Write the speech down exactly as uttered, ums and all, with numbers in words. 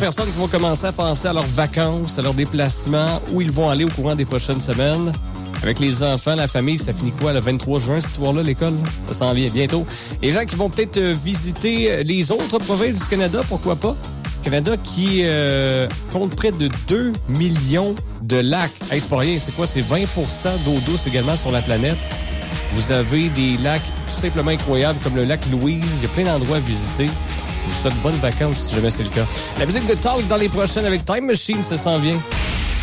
personnes qui vont commencer à penser à leurs vacances, à leurs déplacements, où ils vont aller au courant des prochaines semaines. Avec les enfants, la famille, ça finit quoi, le vingt-trois juin, cette histoire-là, l'école? Ça s'en vient bientôt. Les gens qui vont peut-être visiter les autres provinces du Canada, pourquoi pas? Canada qui euh, compte près de deux millions de lacs. Hey, c'est pas rien, c'est quoi? C'est vingt pour cent d'eau douce également sur la planète. Vous avez des lacs tout simplement incroyables, comme le lac Louise. Il y a plein d'endroits à visiter. Je vous souhaite bonnes vacances si jamais c'est le cas. La musique de Talk dans les prochaines avec Time Machine, ça s'en vient.